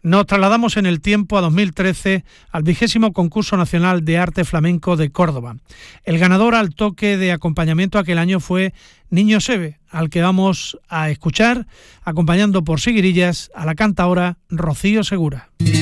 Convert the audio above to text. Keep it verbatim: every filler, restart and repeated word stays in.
Nos trasladamos en el tiempo a dos mil trece al vigésimo concurso nacional de arte flamenco de Córdoba. El ganador al toque de acompañamiento aquel año fue Niño Seve, al que vamos a escuchar acompañando por seguirillas a la cantaora Rocío Segura.